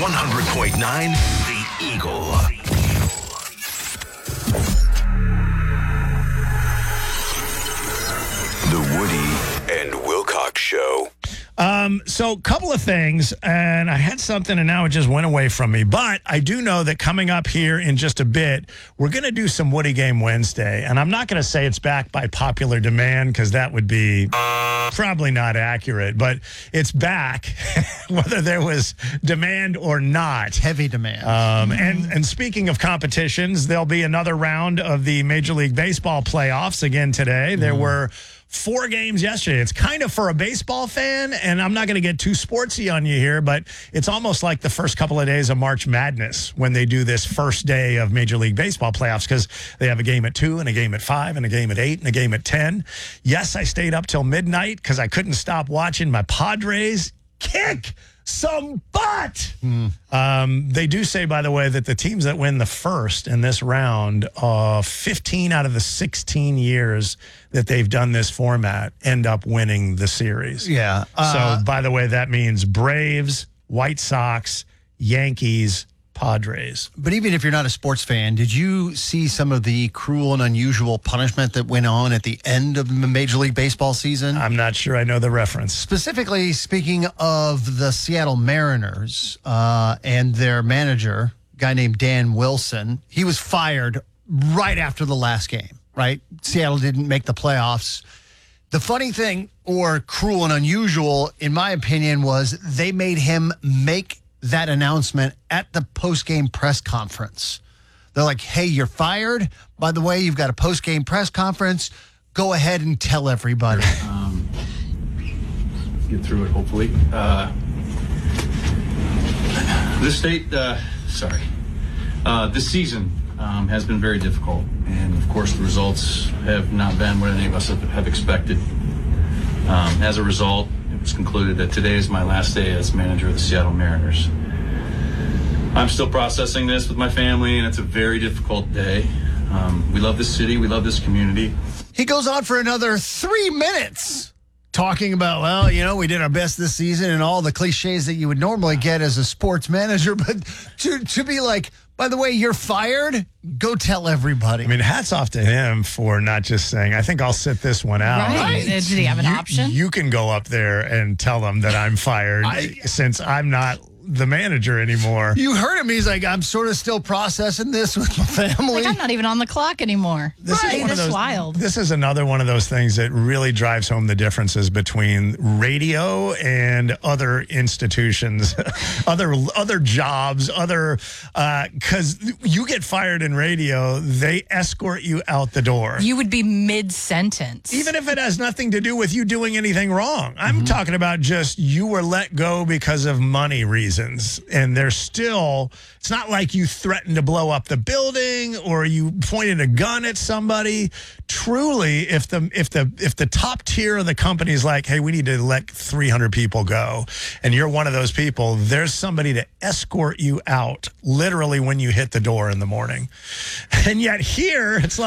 100.9 The Eagle. The Woody and Wilcox Show. So a couple of things, and I had something and now it just went away from me. But I do know that coming up here in just a bit, we're going to do some Woody Game Wednesday. And I'm not going to say it's back by popular demand because that would be probably not accurate. But it's back, whether there was demand or not. Heavy demand. And speaking of competitions, there'll be another round of the Major League Baseball playoffs again today. There were 4 games yesterday. It's kind of for a baseball fan, and I'm not going to get too sportsy on you here, but it's almost like the first couple of days of March Madness when they do this first day of Major League Baseball playoffs because they have a game at 2 and a game at 5 and a game at 8 and a game at 10. Yes, I stayed up till midnight because I couldn't stop watching my Padres kick some butt. They do say, by the way, that the teams that win the first in this round, 15 out of the 16 years that they've done this format end up winning the series. Yeah. So, by the way, that means Braves, White Sox, Yankees, Padres. But even if you're not a sports fan, did you see some of the cruel and unusual punishment that went on at the end of the Major League Baseball season? I'm not sure I know the reference. Specifically, speaking of the Seattle Mariners and their manager, a guy named Dan Wilson, he was fired right after the last game, right? Seattle didn't make the playoffs. The funny thing, or cruel and unusual, in my opinion, was they made him make that announcement at the post-game press conference. They're like, hey, you're fired. By the way, you've got a post-game press conference. Go ahead and tell everybody. Get through it, hopefully. This season has been very difficult. And, of course, the results have not been what any of us have expected. As a result, it was concluded that today is my last day as manager of the Seattle Mariners. I'm still processing this with my family, and it's a very difficult day. We love this city. We love this community. He goes on for another 3 minutes talking about, well, you know, we did our best this season and all the cliches that you would normally get as a sports manager. But to be like, by the way, you're fired, go tell everybody. I mean, hats off to him for not just saying, I think I'll sit this one out. Right. Did he have an option? You can go up there and tell them that I'm fired since I'm not the manager anymore. You heard him. He's like, I'm sort of still processing this with my family. Like, I'm not even on the clock anymore. This is wild. This is another one of those things that really drives home the differences between radio and other institutions, other jobs, because you get fired in radio, they escort you out the door. You would be mid-sentence. Even if it has nothing to do with you doing anything wrong. I'm talking about just you were let go because of money reasons. And there's still, it's not like you threatened to blow up the building or you pointed a gun at somebody. Truly, if the top tier of the company is like, hey, we need to let 300 people go, and you're one of those people, there's somebody to escort you out literally when you hit the door in the morning. And yet here, it's like,